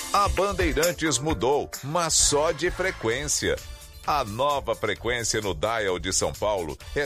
A Bandeirantes mudou, mas só de frequência. A nova frequência no dial de São Paulo é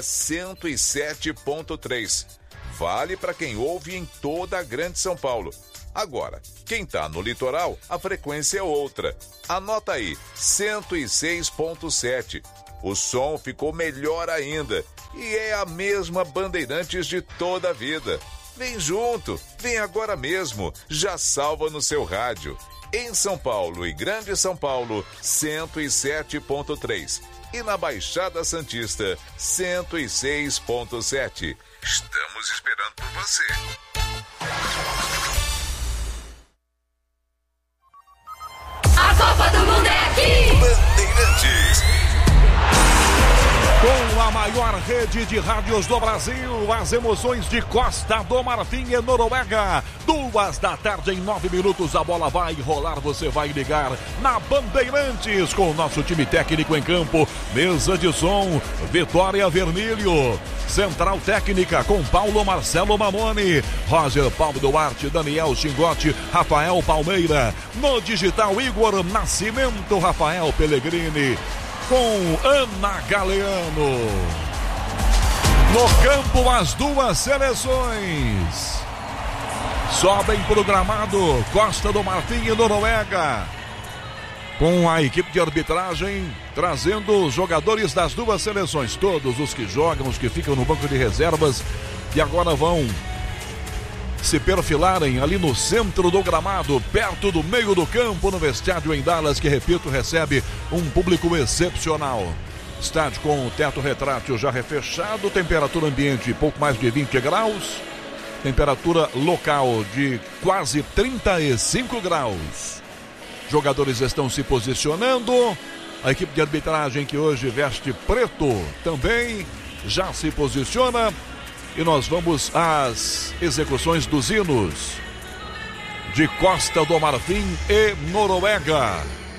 107.3. Vale para quem ouve em toda a Grande São Paulo. Agora, quem tá no litoral, a frequência é outra. Anota aí, 106.7. O som ficou melhor ainda e é a mesma Bandeirantes de toda a vida. Vem junto, vem agora mesmo, já salva no seu rádio. Em São Paulo e Grande São Paulo, 107.3. E na Baixada Santista, 106.7. Estamos esperando por você. A Copa do Mundo é aqui! Bandeirantes. Com a maior rede de rádios do Brasil, as emoções de Costa do Marfim e Noruega. 14h, em 9 minutos, a bola vai rolar, você vai ligar na Bandeirantes com o nosso time técnico em campo. Mesa de som, Vitória Vermílio. Central técnica com Paulo Marcelo Mamoni, Roger Paulo Duarte, Daniel Xingote, Rafael Palmeira. No digital, Igor Nascimento, Rafael Pellegrini. Com Ana Galeano. No campo, as duas seleções sobem pro gramado, Costa do Marfim e Noruega, com a equipe de arbitragem trazendo os jogadores das duas seleções, todos os que jogam, os que ficam no banco de reservas, e agora vão se perfilarem ali no centro do gramado, perto do meio do campo, no vestiário em Dallas, que, repito, recebe um público excepcional. Estádio com o teto retrátil já refechado, temperatura ambiente pouco mais de 20 graus, temperatura local de quase 35 graus. Jogadores estão se posicionando, a equipe de arbitragem, que hoje veste preto, também já se posiciona. E nós vamos às execuções dos hinos de Costa do Marfim e Noruega.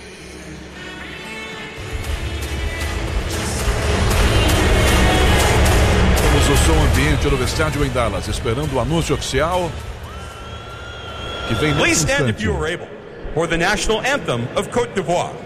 Temos o som ambiente no estádio em Dallas, esperando o anúncio oficial que vem nesse instante. Please stand if you are able for the national anthem of Côte d'Ivoire.